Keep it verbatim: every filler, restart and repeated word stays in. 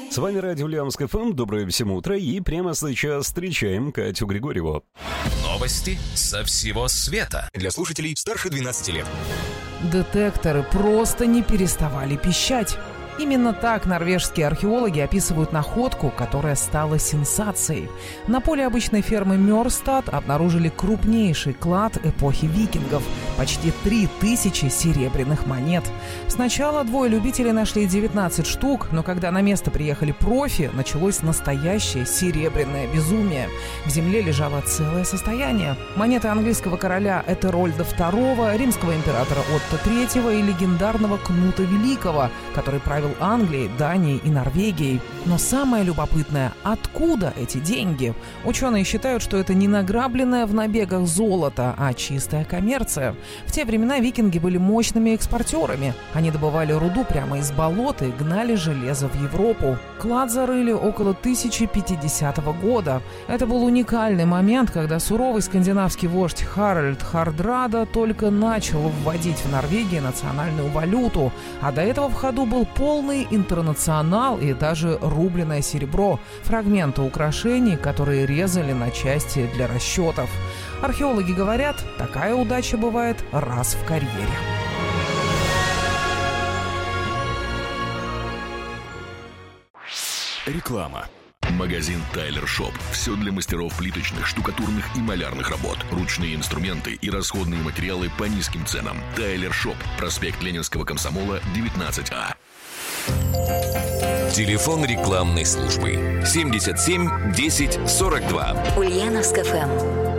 С вами радио Ульяновск эф эм. Доброе всем утро. И прямо сейчас встречаем Катю Григорьеву. Новости со всего света. Для слушателей старше двенадцати лет. Детекторы просто не переставали пищать. Именно так норвежские археологи описывают находку, которая стала сенсацией. На поле обычной фермы Мёрстад обнаружили крупнейший клад эпохи викингов – почти три тысячи серебряных монет. Сначала двое любителей нашли девятнадцать штук, но когда на место приехали профи, началось настоящее серебряное безумие. В земле лежало целое состояние. Монеты английского короля Этерольда второго, римского императора Отто третьего и легендарного Кнута Великого, который правил Англией, Данией и Норвегией. Но самое любопытное – откуда эти деньги? Ученые считают, что это не награбленное в набегах золото, а чистая коммерция. В те времена викинги были мощными экспортерами. Они добывали руду прямо из болот и гнали железо в Европу. Клад зарыли около тысяча пятидесятого года. Это был уникальный момент, когда суровый скандинавский вождь Харальд Хардрада только начал вводить в Норвегии национальную валюту, а до этого в ходу был полный интернационал и даже рубленое серебро, фрагменты украшений, которые резали на части для расчетов. Археологи говорят, такая удача бывает раз в карьере. Реклама. Магазин Тайлер Шоп. Все для мастеров плиточных, штукатурных и малярных работ. Ручные инструменты и расходные материалы по низким ценам. Тайлер Шоп. Проспект Ленинского комсомола, девятнадцать А. Телефон рекламной службы семьдесят семь десять сорок два. Ульяновск эф эм.